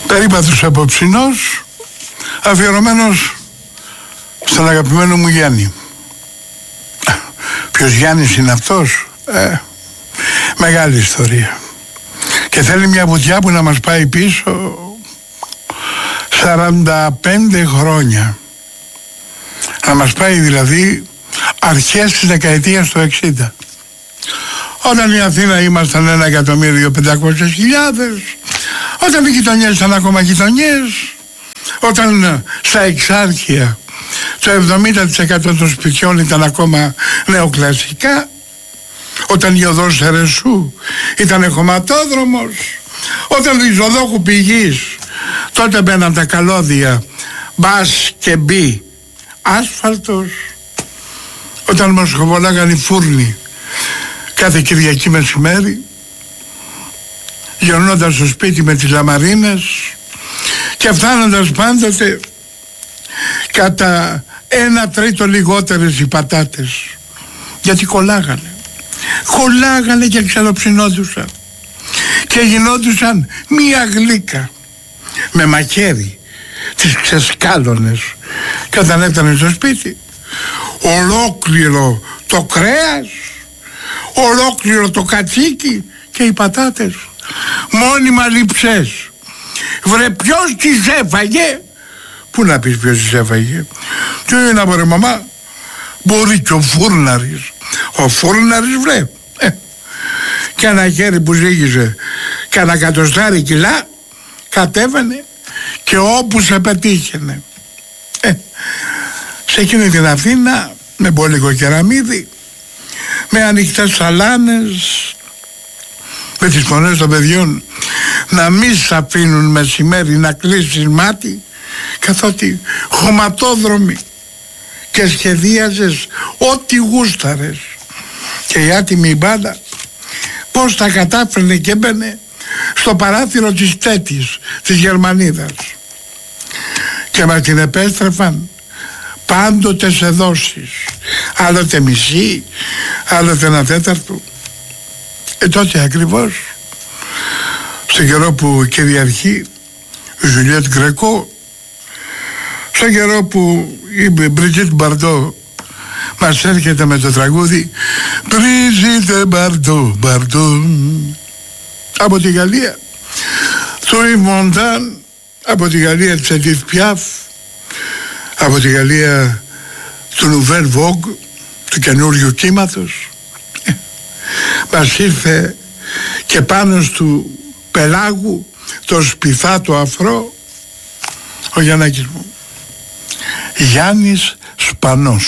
Περίπατος απόψινός, αφιερωμένος στον αγαπημένο μου Γιάννη. Ποιος Γιάννης είναι αυτός? Μεγάλη ιστορία. Και θέλει μια βουτιά που να μας πάει πίσω 45 χρόνια. Να μας πάει δηλαδή αρχές της δεκαετίας του 60. Όταν η Αθήνα ήμασταν 1.500.000, όταν οι γειτονιές ήταν ακόμα γειτονιές, όταν στα Εξάρχεια το 70% των σπιτιών ήταν ακόμα νεοκλασικά, όταν η οδός Ερεσού ήταν χωματόδρομος, όταν η Ζωδόχου Πηγής τότε μπαίναν τα καλώδια μπας και μπι άσφαλτος, όταν μας χοβολάγαν οι φούρνοι κάθε Κυριακή μεσημέρι, γυρνώντας στο σπίτι με τις λαμαρίνες και φτάνοντας πάντοτε κατά 1/3 λιγότερες οι πατάτες, γιατί κολλάγανε και ξεροψινόντουσαν και γινόντουσαν μία γλύκα με μαχαίρι, τις ξεσκάλωνες, και όταν έφτανε στο σπίτι ολόκληρο το κρέας, ολόκληρο το κατσίκι και οι πατάτες μόνιμα λειψές. Βρε, ποιος τις έφαγε? Πού να πεις ποιος τις έφαγε? Τι να πω ρε μαμά, μπορεί και ο φούρναρης. Ο φούρναρης βρε, και ένα χέρι που ζύγιζε κανένα 100 κιλά κατέβαινε και όπου σε πετύχαινε. Σε εκείνη την Αθήνα με μπόλικο κεραμίδι, με ανοιχτές σαλάνες, με τις φωνές των παιδιών να μην σ' αφήνουν μεσημέρι να κλείσεις μάτι, καθότι χωματόδρομοι, και σχεδίαζες ό,τι γούσταρες. Και η άτιμη μπάλα πώς τα κατάφερνε και έμπαινε στο παράθυρο της τέτης, της Γερμανίδας, και μας την επέστρεφαν πάντοτε σε δόσεις, άλλοτε μισή, άλλοτε 1/4. Τότε ακριβώς στον καιρό που κυριαρχεί η Ζουλιέτ Γκρεκό, στον καιρό που η Μπριζίτ Μπαρντό μας έρχεται με το τραγούδι Μπριζίτ Μπαρντό, Μπαρντό, από τη Γαλλία του Ιβ Μοντάν, από τη Γαλλία της Εντίθ Πιάφ, από τη Γαλλία του Νουβέλ Βόγκ, του καινούριου κύματος, μας ήρθε και πάνω του πελάγου το σπιθάτο αφρό ο Γιαννάκης μου, Γιάννης Σπανός.